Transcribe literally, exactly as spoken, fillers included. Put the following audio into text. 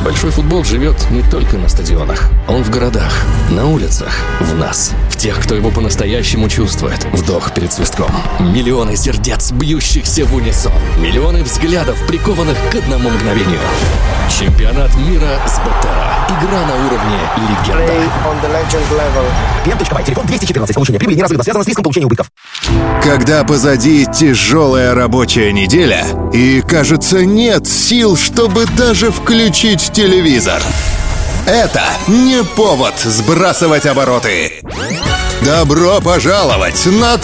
Большой футбол живет не только на стадионах. Он в городах, на улицах, в нас. В тех, кто его по-настоящему чувствует. Вдох перед свистком. Миллионы сердец, бьющихся в унисон. Миллионы взглядов, прикованных к одному мгновению. Чемпионат мира с БэТЭРО. Игра на уровне легенда. Клиент.бай, телефон двести четырнадцать. Получение прибыли неразрывно связано с риском получения убытков. Когда позади тяжелая рабочая неделя и, кажется, нет сил, чтобы даже включить телевизор. Это не повод сбрасывать обороты. Добро пожаловать на